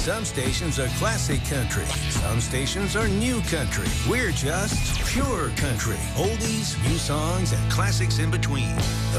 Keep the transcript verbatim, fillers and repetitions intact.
Some stations are classic country. Some stations are new country. We're just pure country. Oldies, new songs, and classics in between.